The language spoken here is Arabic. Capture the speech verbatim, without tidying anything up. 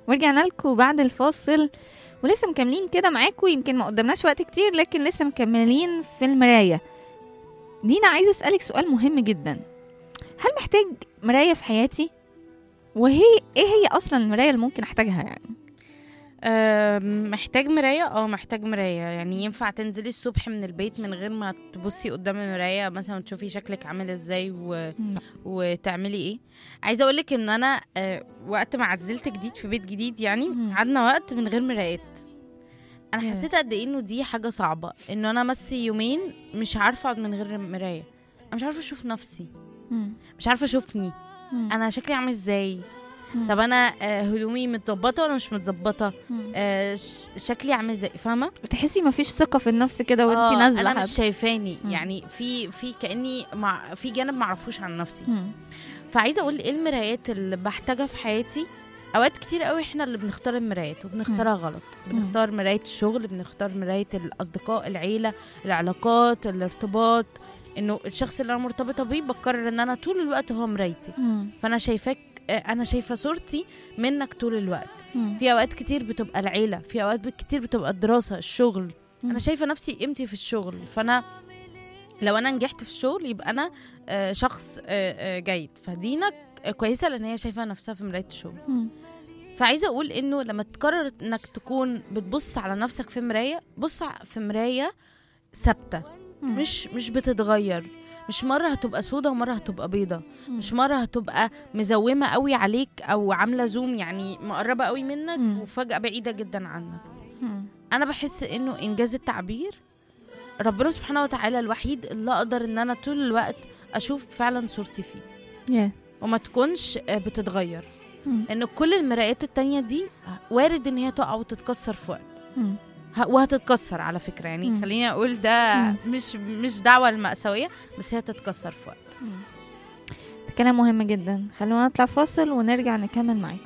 ورجعنا لكم بعد الفاصل، ولسه مكملين كده معاكم. يمكن ما قدمناش وقت كتير لكن لسه مكملين في المراية. دينا، عايزة أسألك سؤال مهم جدا. هل محتاج مراية في حياتي؟ وهي ايه هي أصلا المراية اللي ممكن أحتاجها يعني؟ أه محتاج مراية اه محتاج مراية. يعني ينفع تنزلي الصبح من البيت من غير ما تبصي قدام المراية مثلا تشوفي شكلك عامل ازاي و... وتعملي ايه؟ عايزة اقولك ان انا أه وقت ما عزلت جديد في بيت جديد يعني قعدنا وقت من غير مرايات. انا حسيت قد ايه انه دي حاجة صعبة، انه انا امسي يومين مش عارفة اقعد من غير مراية. انا مش عارفة اشوف نفسي، مش عارفة اشوفني انا شكلي عامل ازاي. طب انا هدومي متظبطه ولا مش متظبطه؟ آه شكلي عامل ازاي؟ فاهمه؟ بتحسي مفيش ثقه في النفس كده وانتي آه نازله. انا مش شايفاني. مم. يعني في في كاني مع في جانب معرفوش عن نفسي. مم. فعايزه اقول ايه المرايات اللي بحتاجها في حياتي. اوقات كتير قوي احنا اللي بنختار المرايات وبنختارها غلط. بنختار مرايه الشغل، بنختار مرايه الاصدقاء، العيله، العلاقات، الارتباط. انه الشخص اللي انا مرتبطه بيه بقرر ان انا طول الوقت هو مرايتي. مم. فانا شايفاك، انا شايفه صورتي منك طول الوقت. مم. في اوقات كتير بتبقى العيله، في اوقات كتير بتبقى الدراسه، الشغل. مم. انا شايفه نفسي قيمتي في الشغل، فانا لو انا نجحت في الشغل يبقى انا شخص جيد. فدينا كويسه لان هي شايفه نفسها في مرايه الشغل. مم. فعايزه اقول انه لما تقرر انك تكون بتبص على نفسك في مرايه، بص في مرايه ثابته، مش مش بتتغير. مش مرة هتبقى سودة ومرة هتبقى بيضة. مم. مش مرة هتبقى مزومة قوي عليك أو عاملة زوم، يعني مقربة قوي منك مم. وفجأة بعيدة جدا عنك. مم. أنا بحس إنه إنجاز التعبير ربنا سبحانه وتعالى الوحيد اللي أقدر إن أنا طول الوقت أشوف فعلا صورتي فيه. yeah. وما تكونش بتتغير. مم. لأن كل المرايات التانية دي وارد إن هي تقع وتتكسر في وقت. مم. وهتتكسر على فكرة. يعني مم. خليني أقول ده مم. مش مش دعوة المأساوية، بس هي تتكسر في وقت. كلام مهم جدا. خلونا نطلع فاصل ونرجع نكمل معاكم.